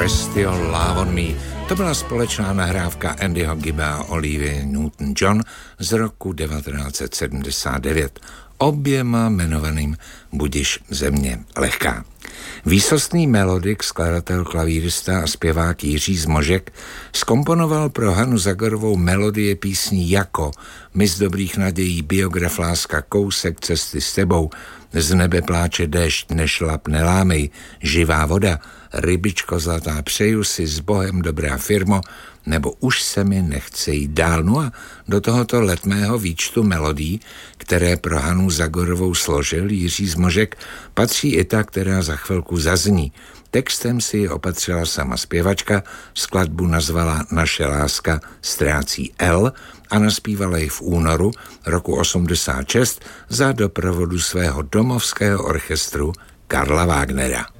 Rest Your Love on Me. To byla společná nahrávka Andyho Gibba a Olivia Newton-John z roku 1979. Oběma jmenovaným Budiš země lehká. Výsostný melodik, skladatel, klavírista a zpěvák Jiří Zmožek zkomponoval pro Hanu Zagorovou melodie písní Jako, Mis dobrých nadějí, Biograf, Láska, Kousek cesty s tebou, Z nebe pláče déšť, Nešlap, nelámej, Živá voda, Rybičko zlatá, Přeju si, S Bohem, Dobrá firmo, nebo Už se mi nechce jít dál. No a do tohoto letmého výčtu melodí, které pro Hanu Zagorovou složil Jiří Zmožek, patří i ta, která za chvilku zazní. Textem si ji opatřila sama zpěvačka, skladbu nazvala Naše láska ztrácí L a naspívala ji v únoru roku 86 za doprovodu svého domovského orchestru Karla Wagnera.